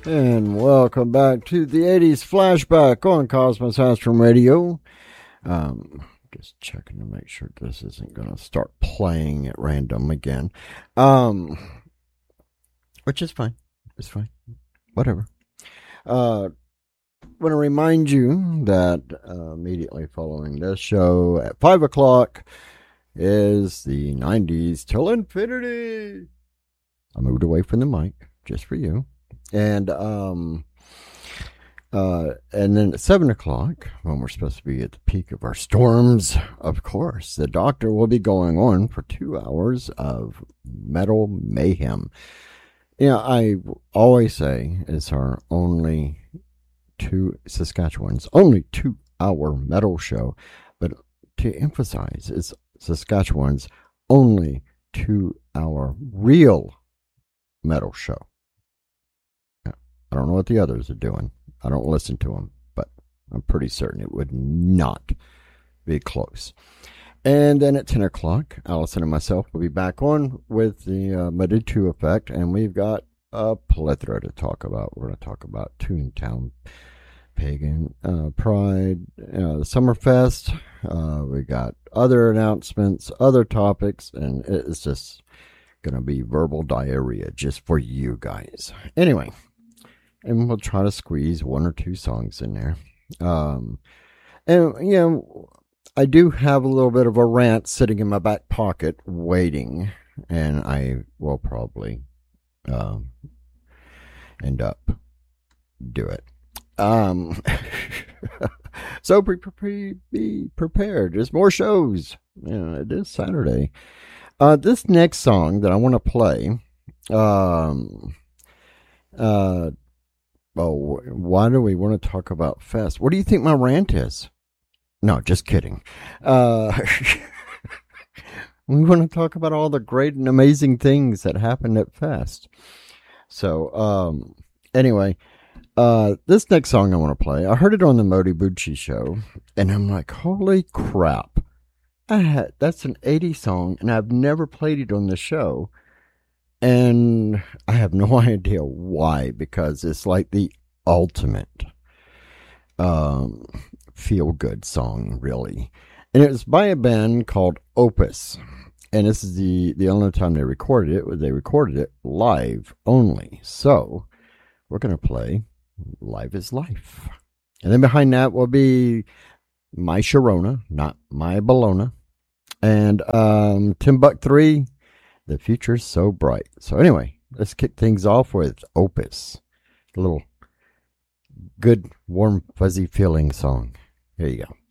And welcome back to the 80s flashback on Cosmos Astrum Radio. Just checking to make sure this isn't going to start playing at random again. Which is fine. It's fine. Whatever. Want to remind you that immediately following this show at 5 o'clock is the 90s till infinity. I moved away from the mic just for you. And then at 7 o'clock, when we're supposed to be at the peak of our storms, of course, the Doctor will be going on for 2 hours of metal mayhem. I always say it's our only Saskatchewan's only 2-hour metal show, but to emphasize, it's Saskatchewan's only 2-hour real metal show. I don't know what the others are doing. I don't listen to them, but I'm pretty certain it would not be close. And then at 10 o'clock, Allison and myself will be back on with the Meditu Effect, and we've got a plethora to talk about. We're going to talk about Toontown, Pagan Pride, the Summerfest. We got other announcements, other topics, and it's just going to be verbal diarrhea just for you guys. Anyway. And we'll try to squeeze 1 or 2 songs in there. I do have a little bit of a rant sitting in my back pocket waiting, and I will probably end up do it. So be prepared. There's more shows. It is Saturday. This next song that I want to play, why do we want to talk about Fest? What do you think my rant is? No, just kidding. We want to talk about all the great and amazing things that happened at Fest. So, anyway, this next song I want to play, I heard it on the Modi Bucci show, and I'm like, holy crap. That's an 80s song, and I've never played it on the show. And I have no idea why, because it's like the ultimate feel-good song, really. And it was by a band called Opus. And this is the only time they recorded it. They recorded it live only. So we're going to play Live is Life. And then behind that will be My Sharona, not My Bologna. And Timbuk3. The future's so bright. So anyway, let's kick things off with Opus. A little good, warm, fuzzy feeling song. Here you go.